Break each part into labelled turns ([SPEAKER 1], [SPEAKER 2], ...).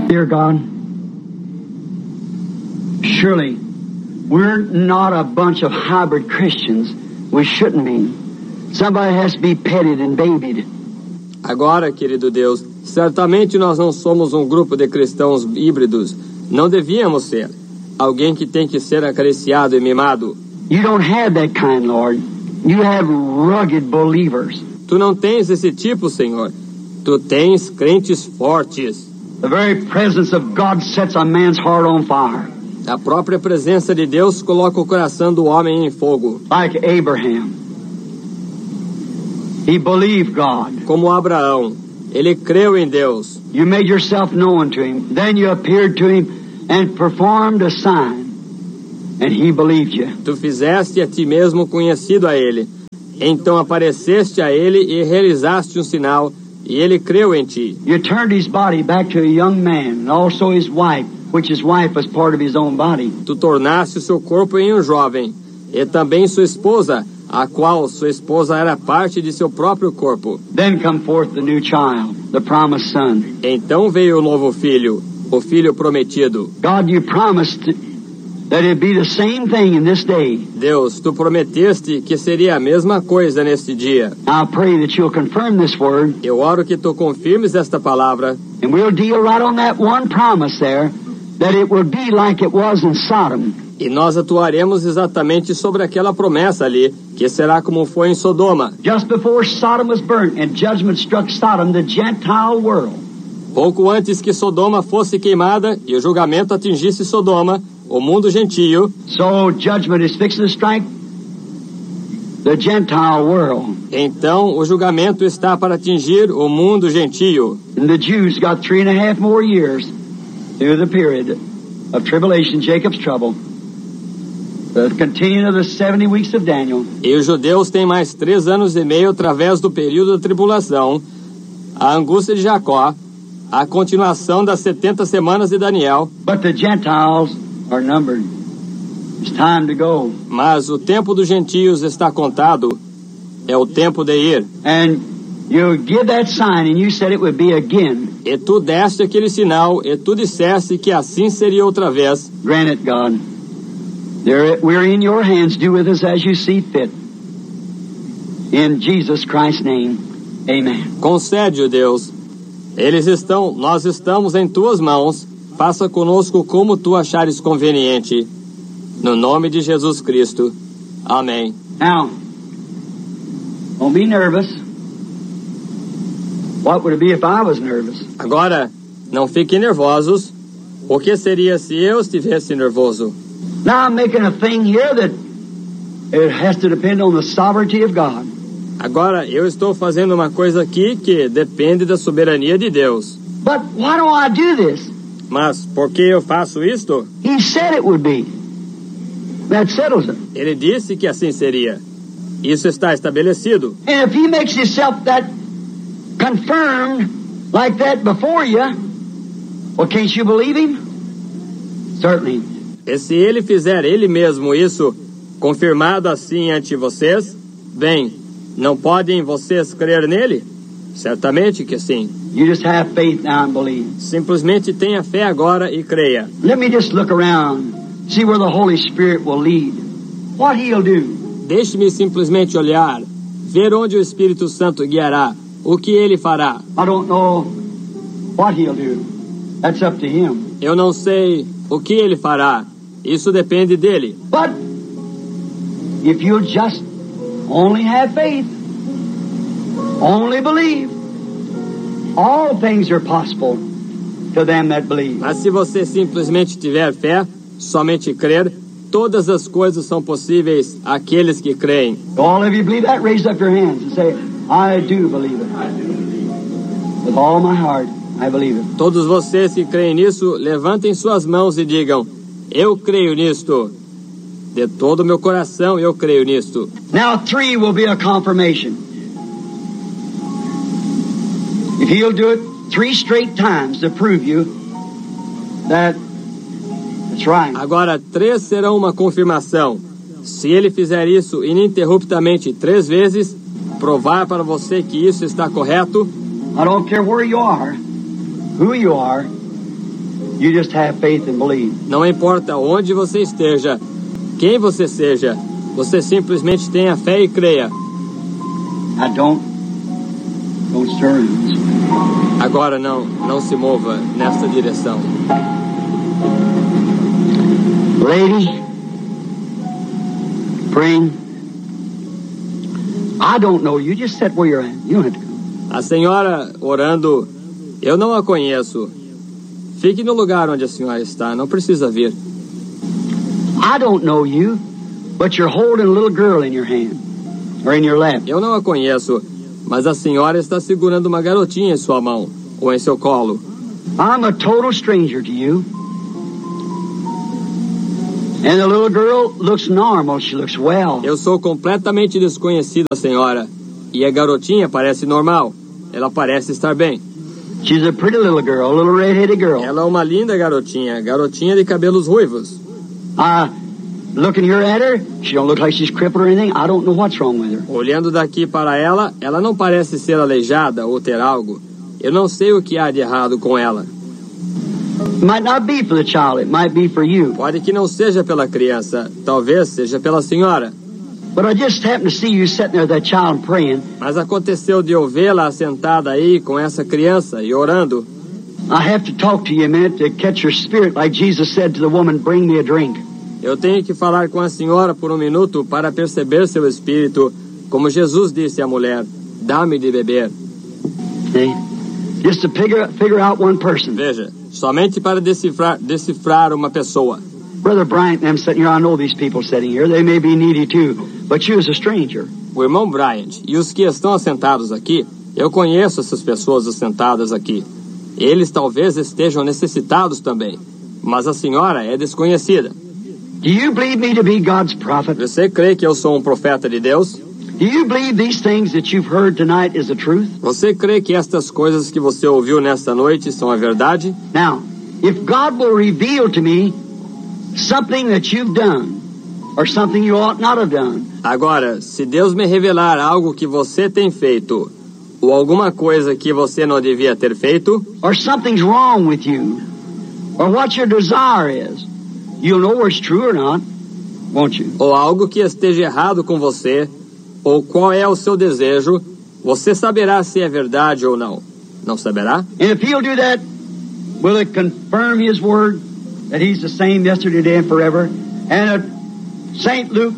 [SPEAKER 1] Dear God, surely we're not a bunch of hybrid Christians. We shouldn't be. Somebody has to be petted and babied.
[SPEAKER 2] Agora, querido Deus, certamente nós não somos um grupo de cristãos híbridos. Não devíamos ser. Alguém que tem que ser acariciado e mimado.
[SPEAKER 1] You don't have that kind, Lord. You have rugged believers.
[SPEAKER 2] Tu não tens esse tipo, Senhor. Tu tens crentes fortes.
[SPEAKER 1] The very presence of God sets a man's heart on fire.
[SPEAKER 2] A própria presença de Deus coloca o coração do homem em fogo.
[SPEAKER 1] Like Abraham. He believed God.
[SPEAKER 2] Como Abraão, ele creu em Deus.
[SPEAKER 1] You made yourself known to him. Then you appeared to him and performed a sign. And he believed you.
[SPEAKER 2] Tu fizeste a ti mesmo conhecido a ele. Então apareceste a ele e realizaste um sinal, e ele creu em ti.
[SPEAKER 1] You turned his body back to a young man, and also his wife, which his wife was part of his own body.
[SPEAKER 2] Tu tornaste o seu corpo em um jovem, e também sua esposa, a qual sua esposa era parte de seu próprio corpo.
[SPEAKER 1] Then come forth the new child, the promised son.
[SPEAKER 2] Então veio o novo filho, o filho prometido.
[SPEAKER 1] God, you promised that it'd be the same thing in this day.
[SPEAKER 2] Deus, tu prometeste que seria a mesma coisa neste dia.
[SPEAKER 1] I pray that you'll confirm this word.
[SPEAKER 2] Eu oro que tu confirmes esta palavra.
[SPEAKER 1] And we'll deal right on that one promise there, that it will be like it was in Sodom.
[SPEAKER 2] E nós atuaremos exatamente sobre aquela promessa ali, que será como foi em Sodoma.
[SPEAKER 1] Just before Sodom was burnt and judgment struck Sodom, the Gentile world.
[SPEAKER 2] Pouco antes que Sodoma fosse queimada e o julgamento atingisse Sodoma, o mundo gentio.
[SPEAKER 1] So judgment is fixing to strike the Gentile world.
[SPEAKER 2] Então o julgamento está para atingir o mundo gentio.
[SPEAKER 1] And the Jews got 3.5 more years through the period of tribulation, Jacob's trouble. The continuing of the 70 weeks of Daniel.
[SPEAKER 2] E os judeus têm mais 3 anos e meio através do período da tribulação, a angústia de Jacó, a continuação das 70 semanas de Daniel.
[SPEAKER 1] But the Gentiles are numbered. It's time to go.
[SPEAKER 2] Mas o tempo dos gentios está contado. É o tempo de ir.
[SPEAKER 1] And you give that sign, and you said it would be again.
[SPEAKER 2] E tu deste aquele sinal, e tu disseste que assim seria outra vez.
[SPEAKER 1] Grant it, God. We're in your hands. Do with us as you see fit. In Jesus Christ's name, amen.
[SPEAKER 2] Concede-o, Deus. Nós estamos em tuas mãos. Faça conosco como tu achares conveniente. No nome de Jesus Cristo. Amém.
[SPEAKER 1] Now, don't be nervous. What would it be if I was nervous?
[SPEAKER 2] Agora, não fiquem nervosos. O que seria se eu estivesse nervoso?
[SPEAKER 1] Now I'm making a thing here that it has to depend on the sovereignty of God.
[SPEAKER 2] Agora, eu estou fazendo uma coisa aqui que depende da soberania de Deus.
[SPEAKER 1] But why do I do this?
[SPEAKER 2] Mas por que eu faço isto?
[SPEAKER 1] He said it would be. That settles it.
[SPEAKER 2] Ele disse que assim seria. Isso está estabelecido.
[SPEAKER 1] And if he makes himself that confirmed like that before you, well, can't you believe him? Certainly.
[SPEAKER 2] E se ele fizer ele mesmo isso, confirmado assim ante vocês, bem, não podem vocês crer nele? Certamente que sim.
[SPEAKER 1] You just have faith now and believe.
[SPEAKER 2] Simplesmente tenha fé agora e creia.
[SPEAKER 1] Let me just look around, see where the Holy Spirit will lead. What he'll do.
[SPEAKER 2] Deixe-me simplesmente olhar, ver onde o Espírito Santo guiará, o que ele fará.
[SPEAKER 1] I don't know what he'll do. That's up to him.
[SPEAKER 2] Eu não sei o que ele fará. Isso depende dele.
[SPEAKER 1] But if you'll just only have faith, only believe, all things are possible to them that believe.
[SPEAKER 2] Mas se você simplesmente tiver fé, somente crer, todas as coisas são possíveis àqueles que creem.
[SPEAKER 1] All of you believe that? Raise up your hands and say, I do believe it. I do believe it. With all my heart, I believe it.
[SPEAKER 2] Todos vocês que creem nisso, levantem suas mãos e digam, eu creio nisto. De todo o meu coração eu creio nisto.
[SPEAKER 1] Now 3 will be a confirmation. If he'll do it 3 straight times to prove you that it's right.
[SPEAKER 2] Agora 3 serão uma confirmação. Se ele fizer isso ininterruptamente 3 vezes, provar para você que isso está correto.
[SPEAKER 1] I don't care where you are, who you are, You just have faith and believe.
[SPEAKER 2] Não importa onde você esteja, quem você seja, você simplesmente tenha fé e creia.
[SPEAKER 1] Now don't stir in.
[SPEAKER 2] Agora não se mova nesta direção.
[SPEAKER 1] Lady, praying. I don't know. You just sit where you're at. You don't have to come.
[SPEAKER 2] A senhora orando, eu não a conheço. Fique no lugar onde a senhora está, não precisa vir.
[SPEAKER 1] I don't know you, but you're holding a little girl in your hand, or in your lap.
[SPEAKER 2] Eu não a conheço, mas a senhora está segurando uma garotinha em sua mão, ou em seu colo.
[SPEAKER 1] I'm a total stranger to you. And the little girl looks normal, she looks well.
[SPEAKER 2] Eu sou completamente desconhecido da senhora, e a garotinha parece normal. Ela parece estar bem.
[SPEAKER 1] She's a pretty little girl, a little red-headed girl.
[SPEAKER 2] Ela é uma linda garotinha de cabelos ruivos.
[SPEAKER 1] Looking here at her, she don't look like she's crippled or anything. I don't know what's wrong with her.
[SPEAKER 2] Olhando daqui para ela, ela não parece ser aleijada ou ter algo. Eu não sei o que há de errado com ela.
[SPEAKER 1] It might not be for the child, it might be for you.
[SPEAKER 2] Pode que não seja pela criança, talvez seja pela senhora.
[SPEAKER 1] But I just happened to see you sitting there with that child praying.
[SPEAKER 2] Mas aconteceu de eu vê-la sentada aí com essa criança e orando.
[SPEAKER 1] I have to talk to you a minute to catch your spirit, like Jesus said to the woman, bring me a drink.
[SPEAKER 2] Eu tenho que falar com a senhora por um minuto para perceber seu espírito, como Jesus disse à mulher, dá-me de beber.
[SPEAKER 1] See? Just to figure out one person.
[SPEAKER 2] Veja, somente para decifrar uma pessoa.
[SPEAKER 1] Brother Bryant and them sitting here, I know these people sitting here, they may be needy too, but you as a stranger.
[SPEAKER 2] O irmão Bryant e os que estão assentados aqui, eu conheço essas pessoas assentadas aqui. Eles talvez estejam necessitados também, mas a senhora é desconhecida.
[SPEAKER 1] Do you believe me to be God's prophet?
[SPEAKER 2] Você crê que eu sou um profeta de Deus?
[SPEAKER 1] Do you believe these things that you've heard tonight is the truth?
[SPEAKER 2] Você crê que estas coisas que você ouviu nesta noite são a verdade?
[SPEAKER 1] Now, if God will reveal to me something that you've done, or something you ought not have done.
[SPEAKER 2] Agora, se Deus me revelar algo que você tem feito, ou alguma coisa que você não devia ter feito,
[SPEAKER 1] or something's wrong with you, or what your desire is, you'll know whether it's true or not, won't you?
[SPEAKER 2] ou algo que esteja errado com você, ou qual é o seu desejo, você saberá se é verdade ou não. Não saberá?
[SPEAKER 1] And if he'll do that, will it confirm his word that he's the same yesterday, today, and forever? And St. Luke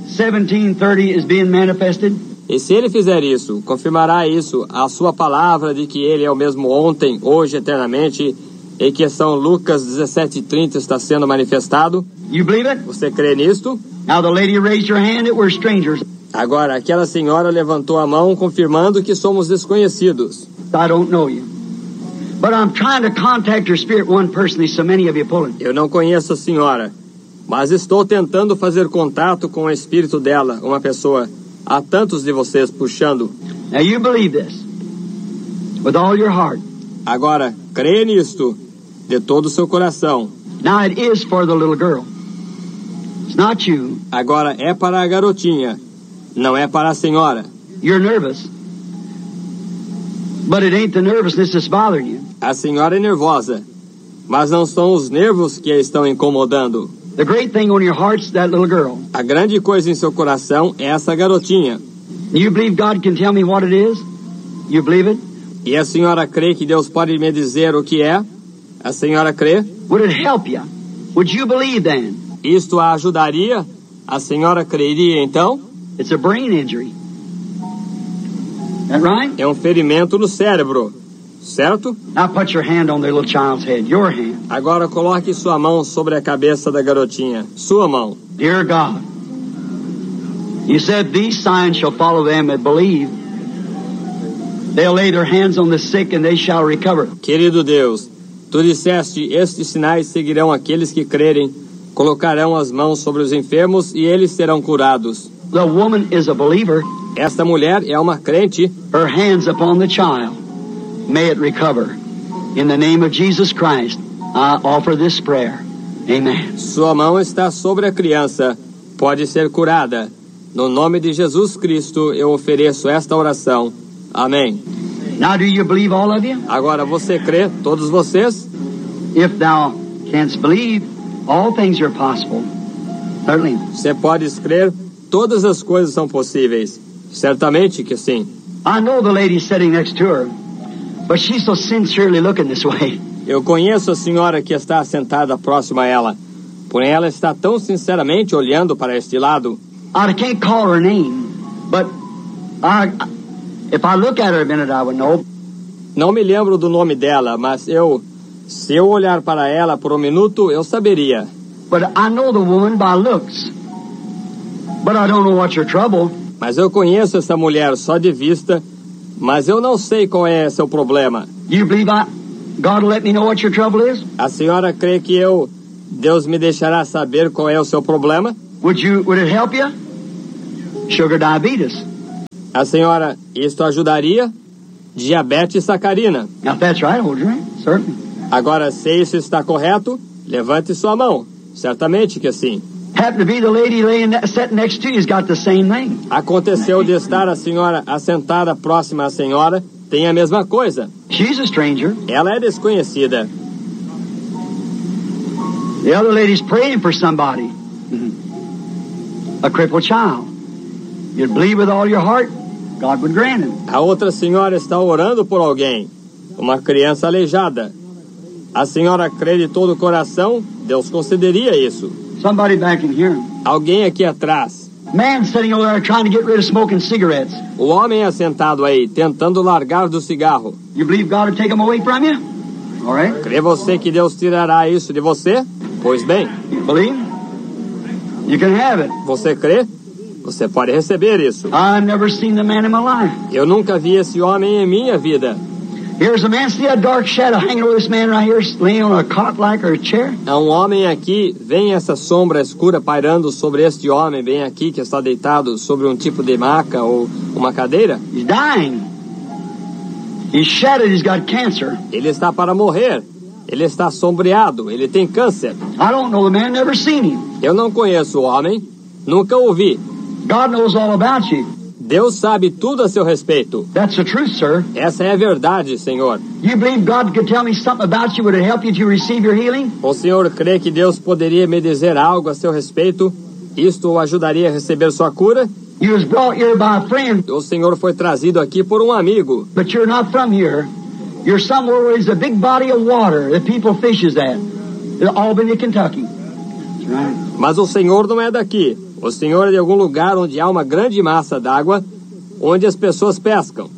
[SPEAKER 1] 17:30 is being manifested.
[SPEAKER 2] E se ele fizer isso, confirmará isso, a sua palavra de que ele é o mesmo ontem, hoje, eternamente, e que São Lucas 17:30 está sendo manifestado?
[SPEAKER 1] You believe it?
[SPEAKER 2] Você crê nisto?
[SPEAKER 1] Now the lady raised her hand that we're strangers.
[SPEAKER 2] Agora, aquela senhora levantou a mão, confirmando que somos desconhecidos.
[SPEAKER 1] I don't know you. But I'm trying to contact your spirit, one person. There's so many of you pulling.
[SPEAKER 2] Eu não conheço a senhora, mas estou tentando fazer contato com o espírito dela, uma pessoa. Há tantos de vocês puxando.
[SPEAKER 1] Now you believe this with all your heart.
[SPEAKER 2] Agora, creia nisto de todo o seu coração.
[SPEAKER 1] Now it is for the little girl. It's not you.
[SPEAKER 2] Agora é para a garotinha, não é para a senhora.
[SPEAKER 1] You're nervous. But it ain't the nervousness that's bothering you.
[SPEAKER 2] A senhora é nervosa, mas não são os nervos que a estão incomodando.
[SPEAKER 1] The great thing on your heart's that little girl.
[SPEAKER 2] A grande coisa em seu coração é essa garotinha.
[SPEAKER 1] You believe God can tell me what it is? You believe it?
[SPEAKER 2] E a senhora crê que Deus pode me dizer o que é? A senhora crê?
[SPEAKER 1] Would it help you? Would you believe then?
[SPEAKER 2] Isto a ajudaria? A senhora creria então?
[SPEAKER 1] It's a brain injury. That right?
[SPEAKER 2] É um ferimento no cérebro, certo?
[SPEAKER 1] Now put your hand on the little child's head. Your hand.
[SPEAKER 2] Agora coloque sua mão sobre a cabeça da garotinha. Sua mão.
[SPEAKER 1] Dear God, you said these signs shall follow them that believe. They'll lay their hands on the sick and they shall recover.
[SPEAKER 2] Querido Deus, tu disseste, estes sinais seguirão aqueles que crerem, colocarão as mãos sobre os enfermos e eles serão curados.
[SPEAKER 1] The woman is a believer.
[SPEAKER 2] Esta mulher é uma crente.
[SPEAKER 1] Her hands upon the child. May it recover. In the name of Jesus Christ, I offer this prayer. Amen.
[SPEAKER 2] Sua mão está sobre a criança. Pode ser curada. No nome de Jesus Cristo, eu ofereço esta oração. Amém.
[SPEAKER 1] Now do you believe, all of you?
[SPEAKER 2] Agora você crê, todos vocês?
[SPEAKER 1] If thou canst believe, all things are possible. Certainly.
[SPEAKER 2] Você pode crer, todas as coisas são possíveis. Certamente que sim.
[SPEAKER 1] I know the lady sitting next to her, but she's so sincerely looking this way.
[SPEAKER 2] Eu conheço a senhora que está sentada próxima a ela, porém ela está tão sinceramente olhando para este lado.
[SPEAKER 1] I can't call her name, but if I look at her a minute, I would know.
[SPEAKER 2] Não me lembro do nome dela, mas se eu olhar para ela por um minuto, eu saberia.
[SPEAKER 1] But I know the woman by looks. But I don't know what's your trouble.
[SPEAKER 2] Mas eu conheço essa mulher só de vista, mas eu não sei qual é seu problema.
[SPEAKER 1] You believe God will let me know what your trouble is?
[SPEAKER 2] A senhora crê que Deus me deixará saber qual é o seu problema?
[SPEAKER 1] Would it help you? Sugar diabetes.
[SPEAKER 2] A senhora, isto ajudaria? Diabetes sacarina.
[SPEAKER 1] Now if that's right, hold your hand. Certainly.
[SPEAKER 2] Agora, se isso está correto, levante sua mão. Certamente que sim.
[SPEAKER 1] Happen to be the lady sitting next to you's got the same thing.
[SPEAKER 2] Aconteceu de estar a senhora assentada próxima à senhora, tem a mesma coisa.
[SPEAKER 1] She's a stranger.
[SPEAKER 2] Ela é desconhecida.
[SPEAKER 1] The other lady's praying for somebody. A crippled child. You'd believe with all your heart, God would grant him.
[SPEAKER 2] A outra senhora está orando por alguém, uma criança aleijada. A senhora crê de todo o coração, Deus concederia isso.
[SPEAKER 1] Somebody back in here.
[SPEAKER 2] Alguém aqui atrás.
[SPEAKER 1] Man sitting over there trying to get rid of smoking cigarettes.
[SPEAKER 2] O homem assentado aí, tentando largar do cigarro.
[SPEAKER 1] You believe God will take them away from you? All right.
[SPEAKER 2] Crê você que Deus tirará isso de você? Pois bem.
[SPEAKER 1] You believe? You can have it.
[SPEAKER 2] Você crê? Você pode receber isso.
[SPEAKER 1] I've never seen the man in my life.
[SPEAKER 2] Eu nunca vi esse homem em minha vida.
[SPEAKER 1] Here's a man, see a dark shadow hanging over this man right here, laying on a cot like or a chair?
[SPEAKER 2] Há um homem aqui, vem essa sombra escura pairando sobre este homem bem aqui que está deitado sobre um tipo de maca ou uma cadeira.
[SPEAKER 1] He's dying. He's shattered, he's got cancer.
[SPEAKER 2] Ele está para morrer. Ele está sombreado, ele tem câncer.
[SPEAKER 1] I don't know the man, never seen him.
[SPEAKER 2] Eu não conheço o homem, nunca o vi.
[SPEAKER 1] God knows all about you.
[SPEAKER 2] Deus sabe tudo a seu respeito.
[SPEAKER 1] That's the truth, sir.
[SPEAKER 2] Essa é a verdade, Senhor.
[SPEAKER 1] You believe God could tell me something about you? Would it help you to receive your healing?
[SPEAKER 2] O Senhor crê que Deus poderia me dizer algo a seu respeito? Isto o ajudaria a receber sua cura?
[SPEAKER 1] You was brought here by a friend.
[SPEAKER 2] O Senhor foi trazido aqui por um amigo.
[SPEAKER 1] But you're not from here. You're somewhere where there's a big body of water that people fishes at. In Albany, Kentucky. That's right.
[SPEAKER 2] Mas o Senhor não é daqui. O Senhor é de algum lugar onde há uma grande massa d'água, onde as pessoas pescam.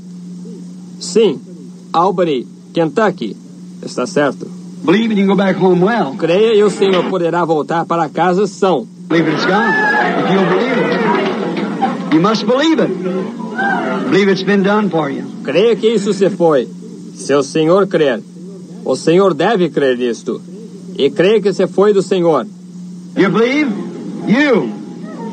[SPEAKER 2] Sim, Albany, Kentucky. Está certo.
[SPEAKER 1] Believe it, you can go back home well.
[SPEAKER 2] Creia e o Senhor poderá voltar para casa são.
[SPEAKER 1] Believe it's gone. If you'll believe it. You must believe it. Believe it's been done for you.
[SPEAKER 2] Creia que isso se foi. Se o Senhor crer, o Senhor deve crer nisto. E creia que se foi do Senhor.
[SPEAKER 1] You believe? You.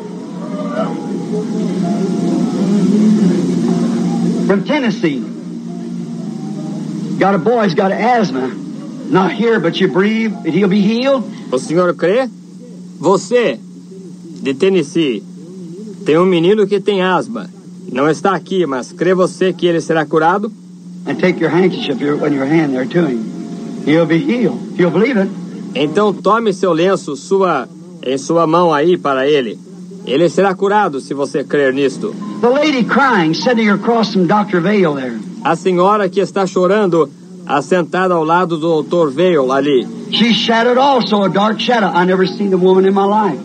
[SPEAKER 1] From Tennessee. Got a boy, he's got asthma. Not here, but you believe that he'll be healed?
[SPEAKER 2] O Senhor crê? Você, de Tennessee, tem um menino que tem asma. Não está aqui, mas crê você que ele será curado?
[SPEAKER 1] And take your handkerchief on your hand there to him. He'll be healed. You'll believe it.
[SPEAKER 2] Então tome seu lenço em sua mão aí para ele. Ele será curado se você crer nisto.
[SPEAKER 1] The lady crying, sitting across from Dr. Vale there.
[SPEAKER 2] A senhora que está chorando, assentada ao lado do Dr. Vale ali.
[SPEAKER 1] She's shattered also, a dark shadow. I never seen the woman in my life.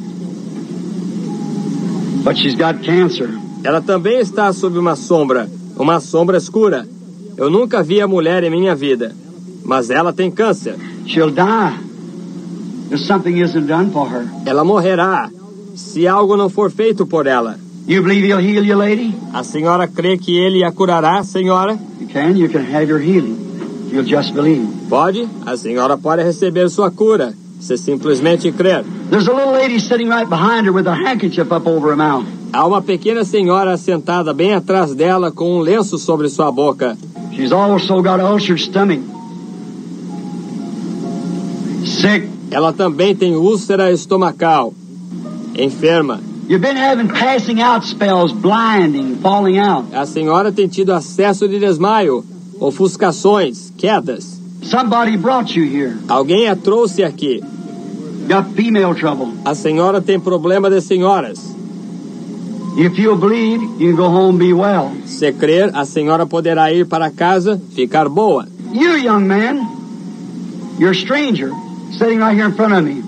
[SPEAKER 1] But she's got cancer.
[SPEAKER 2] Ela também está sob uma sombra escura. Eu nunca vi a mulher em minha vida, mas ela tem câncer.
[SPEAKER 1] She'll die if something isn't done for her.
[SPEAKER 2] Ela morrerá se algo não for feito por ela.
[SPEAKER 1] You believe he'll heal you, lady?
[SPEAKER 2] A senhora crê que ele a curará, senhora?
[SPEAKER 1] You can have your healing. You'll just believe.
[SPEAKER 2] Pode, a senhora pode receber sua cura, se simplesmente crer.
[SPEAKER 1] There's a little lady sitting right behind her with a handkerchief up over her mouth.
[SPEAKER 2] Há uma pequena senhora sentada bem atrás dela com um lenço sobre sua boca.
[SPEAKER 1] She's also got an ulcered stomach. Sick.
[SPEAKER 2] Ela também tem úlcera estomacal. Enferma.
[SPEAKER 1] You've been having passing out spells, blinding, falling out.
[SPEAKER 2] A senhora tem tido acesso de desmaio, ofuscações, quedas.
[SPEAKER 1] Somebody brought you here.
[SPEAKER 2] Alguém a trouxe aqui.
[SPEAKER 1] Got female trouble.
[SPEAKER 2] A senhora tem problema de senhoras.
[SPEAKER 1] If you believe, you can go home and be well.
[SPEAKER 2] Se crer, a senhora poderá ir para casa, ficar boa.
[SPEAKER 1] You, young man, you're a stranger, sitting right here in front of me.